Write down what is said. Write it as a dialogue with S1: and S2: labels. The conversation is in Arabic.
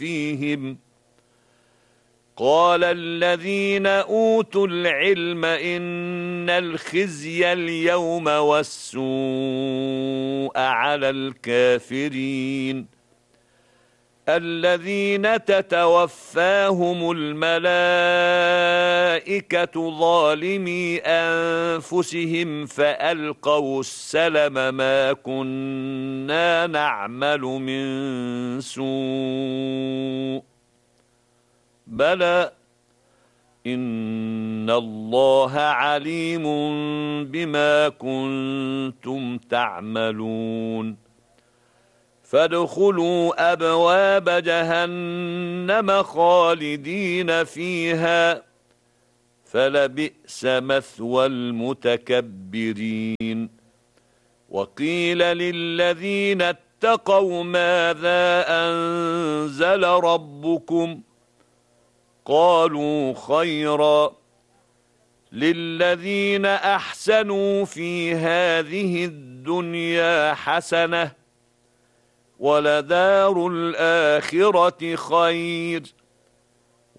S1: فيهم قال الذين أوتوا العلم إن الخزي اليوم والسوء على الكافرين الذين تتوفاهم الملائكة ظالمي أنفسهم فألقوا السلم ما كنا نعمل من سوء بلى إن الله عليم بما كنتم تعملون فادخلوا أبواب جهنم خالدين فيها فلبئس مثوى المتكبرين وقيل للذين اتقوا ماذا أنزل ربكم قالوا خيرا للذين أحسنوا في هذه الدنيا حسنة ولدار الآخرة خير